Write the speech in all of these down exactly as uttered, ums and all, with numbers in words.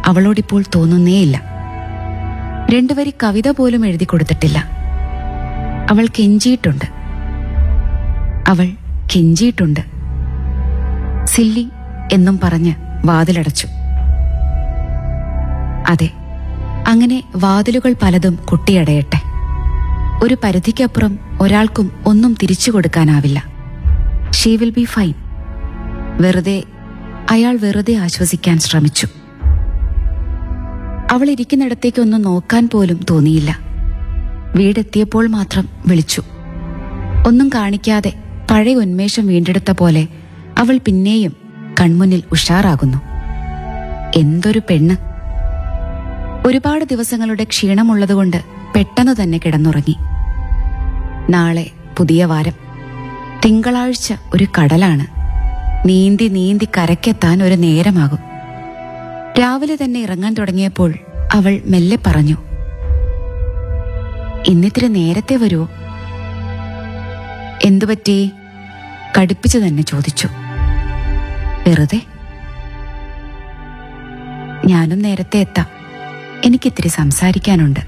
അവളോടിപ്പോൾ തോന്നുന്നേയില്ല. രണ്ടുവരി കവിത പോലും എഴുതി കൊടുത്തിട്ടില്ല. അവൾ കെഞ്ചിയിട്ടുണ്ട്. അവൾ കെഞ്ചിയിട്ടുണ്ട്. സില്ലി എന്നും പറഞ്ഞ് വാതിലടച്ചു. അതെ, അങ്ങനെ വാതിലുകൾ പലതും കൊട്ടിയടയട്ടെ. ഒരു പരിധിക്കപ്പുറം ഒരാൾക്കും ഒന്നും തിരിച്ചു കൊടുക്കാനാവില്ല. She will be fine. വെറുതെ അയാൾ വെറുതെ ആശ്വസിക്കാൻ ശ്രമിച്ചു. അവൾ ഇരിക്കുന്നിടത്തേക്കൊന്നും നോക്കാൻ പോലും തോന്നിയില്ല. വീടെത്തിയപ്പോൾ മാത്രം വിളിച്ചു. ഒന്നും കാണിക്കാതെ പഴയ ഉന്മേഷം വീണ്ടെടുത്ത പോലെ അവൾ പിന്നെയും കൺമുന്നിൽ ഉഷാറാകുന്നു. എന്തൊരു പെണ്ണ്! ഒരുപാട് ദിവസങ്ങളുടെ ക്ഷീണമുള്ളതുകൊണ്ട് പെട്ടെന്ന് തന്നെ കിടന്നുറങ്ങി. നാളെ പുതിയ വാരം. തിങ്കളാഴ്ച ഒരു കടലാണ്. നീന്തി നീന്തി കരക്കെത്താൻ ഒരു നേരമാകും. രാവിലെ തന്നെ ഇറങ്ങാൻ തുടങ്ങിയപ്പോൾ അവൾ മെല്ലെ പറഞ്ഞു, ഇന്നിത്തിരി നേരത്തെ വരുമോ? എന്തുപറ്റി? കടുപ്പിച്ചു തന്നെ ചോദിച്ചു. വെറുതെ. ഞാനും നേരത്തെ എത്താം. എനിക്കിത്തിരി സംസാരിക്കാനുണ്ട്.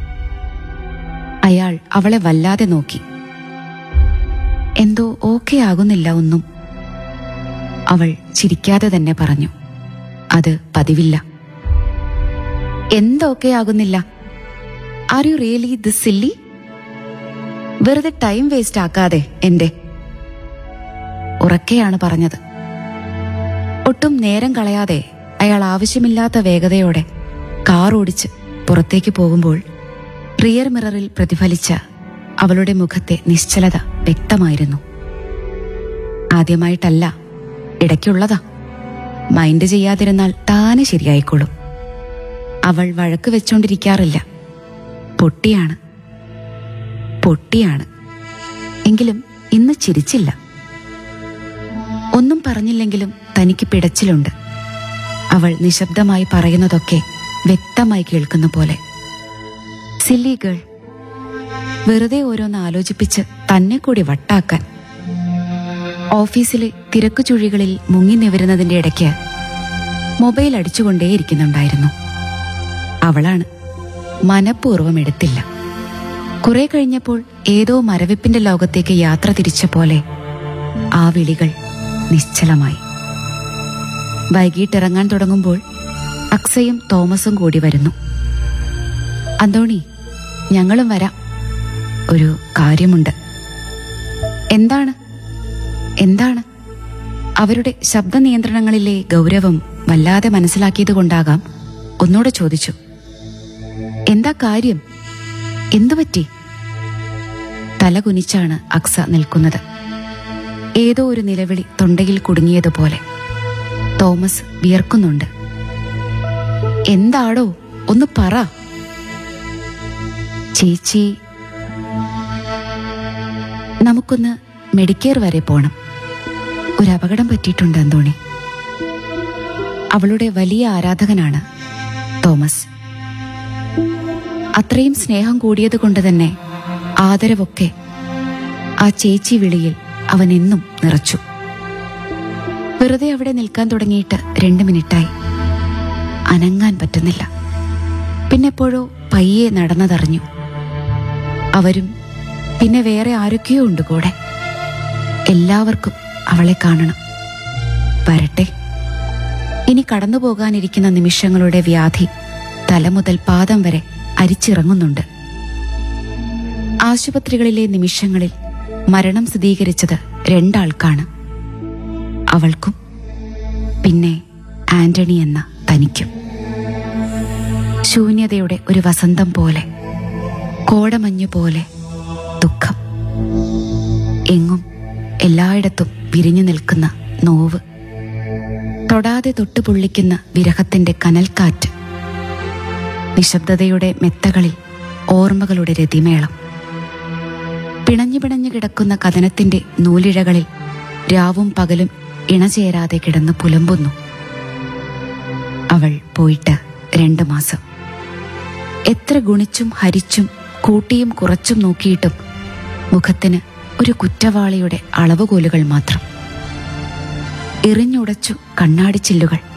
അയാൾ അവളെ വല്ലാതെ നോക്കി. എന്തോ ഓക്കെ ആകുന്നില്ല ഒന്നും. അവൾ ചിരിക്കാതെ തന്നെ പറഞ്ഞു, അത് പതിവില്ല. എന്തൊക്കെ ആകുന്നില്ല? Are you really this silly? വെറുതെ ടൈം വേസ്റ്റ് ആക്കാതെ എന്റെ. ഉറക്കെയാണ് പറഞ്ഞത്. ഒട്ടും നേരം കളയാതെ അയാൾ ആവശ്യമില്ലാത്ത വേഗതയോടെ കാർ ഓടിച്ച് പുറത്തേക്ക് പോകുമ്പോൾ റിയർ മിററിൽ പ്രതിഫലിച്ച അവളുടെ മുഖത്തെ നിശ്ചലത വ്യക്തമായിരുന്നു. ആദ്യമായിട്ടല്ല, ഇടയ്ക്കുള്ളതാ. മൈൻഡ് ചെയ്യാതിരുന്നാൽ താനെ ശരിയായിക്കോളും. അവൾ വഴക്ക് വെച്ചോണ്ടിരിക്കാറില്ല. പൊട്ടിയാണ് പൊട്ടിയാണ് എങ്കിലും ഇന്ന് ചിരിച്ചില്ല. ഒന്നും പറഞ്ഞില്ലെങ്കിലും തനിക്ക് പിടച്ചിലുണ്ട്. അവൾ നിശബ്ദമായി പറയുന്നതൊക്കെ വ്യക്തമായി കേൾക്കുന്ന പോലെ. Silly girl. വെറുതെ ഓരോന്ന് ആലോചിപ്പിച്ച് തന്നെ കൂടി വട്ടാക്കാൻ. ഓഫീസിലെ തിരക്കു ചുഴികളിൽ മുങ്ങി നിവരുന്നതിന്റെ ഇടയ്ക്ക് മൊബൈൽ അടിച്ചുകൊണ്ടേയിരിക്കുന്നുണ്ടായിരുന്നു. അവളാണ്. മനഃപൂർവ്വം എടുത്തില്ല. കുറെ കഴിഞ്ഞപ്പോൾ ഏതോ മരവിപ്പിന്റെ ലോകത്തേക്ക് യാത്ര തിരിച്ച പോലെ ആ വിളികൾ നിശ്ചലമായി. വൈകിട്ടിറങ്ങാൻ തുടങ്ങുമ്പോൾ അക്സയും തോമസും കൂടി വരുന്നു. അന്തോണി, ഞങ്ങളും വരാം. ഒരു കാര്യമുണ്ട്. എന്താണ് എന്താണ് അവരുടെ ശബ്ദ നിയന്ത്രണങ്ങളിലെ ഗൗരവം വല്ലാതെ മനസ്സിലാക്കിയതുകൊണ്ടാകാം ഒന്നുകൂടെ ചോദിച്ചു. എന്താ കാര്യം? എന്തുപറ്റി? തല കുനിച്ചാണ് അക്സ നിൽക്കുന്നത്. ഏതോ ഒരു നിലവിളി തൊണ്ടയിൽ കുടുങ്ങിയതുപോലെ. തോമസ് വിയർക്കുന്നുണ്ട്. എന്താടോ, ഒന്ന് പറ. ചേച്ചി, നമുക്കൊന്ന് മെഡിക്കെയർ വരെ പോണം. ഒരു അപകടം പറ്റിയിട്ടുണ്ട് അന്തോണി. അവളുടെ വലിയ ആരാധകനാണ് തോമസ്. അത്രയും സ്നേഹം കൂടിയത് കൊണ്ട് തന്നെ ആദരവൊക്കെ ആ ചേച്ചി വിളിയിൽ അവൻ എന്നും നിറച്ചു. വെറുതെ അവിടെ നിൽക്കാൻ തുടങ്ങിയിട്ട് രണ്ട് മിനിറ്റായി. അനങ്ങാൻ പറ്റുന്നില്ല. പിന്നെപ്പോഴോ പയ്യെ നടന്നതറിഞ്ഞു. അവരും പിന്നെ വേറെ ആരൊക്കെയോ ഉണ്ട് കൂടെ. എല്ലാവർക്കും അവളെ കാണണം. വരട്ടെ. ഇനി കടന്നു പോകാനിരിക്കുന്ന നിമിഷങ്ങളുടെ വ്യാധി തല മുതൽ പാദം വരെ അരിച്ചിറങ്ങുന്നുണ്ട്. ആശുപത്രികളിലെ നിമിഷങ്ങളിൽ മരണം സ്ഥിരീകരിച്ചത് രണ്ടാൾക്കാണ്. അവൾക്കും പിന്നെ ആന്റണി എന്ന തനിക്കും. ശൂന്യതയുടെ ഒരു വസന്തം പോലെ, കോടമഞ്ഞു പോലെ ദുഃഖം. എങ്ങും എല്ലായിടത്തും വിരിഞ്ഞു നിൽക്കുന്ന നോവ്. തൊടാതെ തൊട്ടുപൊള്ളിക്കുന്ന വിരഹത്തിന്റെ കനൽക്കാറ്റ്. നിശബ്ദതയുടെ മെത്തകളിൽ ഓർമ്മകളുടെ രതിമേളം. പിണഞ്ഞു പിണഞ്ഞു കിടക്കുന്ന കഥനത്തിന്റെ നൂലിഴകളിൽ രാവും പകലും ഇണചേരാതെ കിടന്ന് പുലമ്പുന്നു. അവൾ പോയിട്ട് രണ്ടു മാസം. എത്ര ഗുണിച്ചും ഹരിച്ചും കൂട്ടിയും കുറച്ചും നോക്കിയിട്ടും മുഖത്തിന് ഒരു കുറ്റവാളിയുടെ അളവുകോലുകൾ മാത്രം. എറിഞ്ഞുടച്ചു കണ്ണാടിച്ചില്ലുകൾ.